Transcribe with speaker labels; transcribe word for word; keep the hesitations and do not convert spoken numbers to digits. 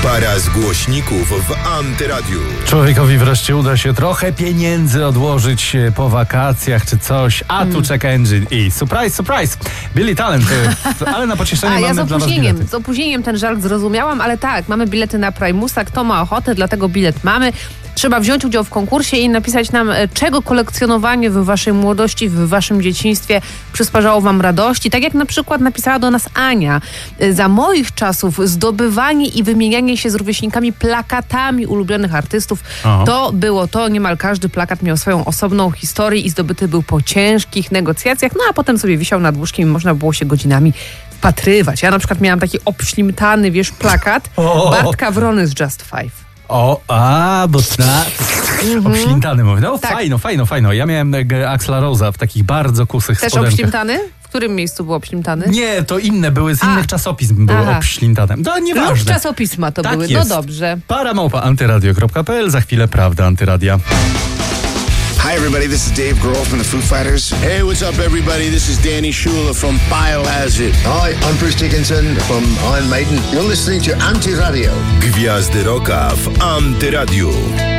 Speaker 1: Para z głośników w Antyradiu.
Speaker 2: Człowiekowi wreszcie uda się trochę pieniędzy odłożyć po wakacjach czy coś, a tu mm. check engine i surprise, surprise! Billy Talent, ale na pocieszenie
Speaker 3: a
Speaker 2: mamy
Speaker 3: ja z
Speaker 2: dla was
Speaker 3: opóźnieniem,
Speaker 2: bilety.
Speaker 3: z opóźnieniem ten żart zrozumiałam, ale tak, mamy bilety na Primusa, kto ma ochotę, dlatego bilet mamy. Trzeba wziąć udział w konkursie i napisać nam, czego kolekcjonowanie w waszej młodości, w waszym dzieciństwie przysparzało wam radości. Tak jak na przykład napisała do nas Ania. Za moich czasów zdobywanie i wymienianie się z rówieśnikami plakatami ulubionych artystów, Aha. to było to. Niemal każdy plakat miał swoją osobną historię i zdobyty był po ciężkich negocjacjach, no a potem sobie wisiał nad łóżkiem i można było się godzinami wpatrywać. Ja na przykład miałam taki obślimtany, wiesz, plakat o. Bartka Wrony z Just Five.
Speaker 2: O, a, bo na mm-hmm. obślintany mówię. No tak. fajno, fajno, fajno. Ja miałem Axla Rose'a w takich bardzo kusych
Speaker 3: Też
Speaker 2: spodenkach.
Speaker 3: obślintany? W którym miejscu był obślintany?
Speaker 2: Nie, to inne były, z innych a. czasopism były Aha. obślintane. To nieważne.
Speaker 3: Lub czasopisma to
Speaker 2: tak
Speaker 3: były,
Speaker 2: jest.
Speaker 3: No dobrze.
Speaker 2: Para małpa antyradio kropka p l, za chwilę prawda Antyradia.
Speaker 4: Hi everybody, this is Dave Grohl from the Foo Fighters.
Speaker 5: Hey, what's up everybody? This is Danny Schuler from Biohazard.
Speaker 6: Hi, I'm Bruce Dickinson from Iron Maiden. You're listening to Antyradio.
Speaker 1: Gwiazdy Rocka w Antyradiu.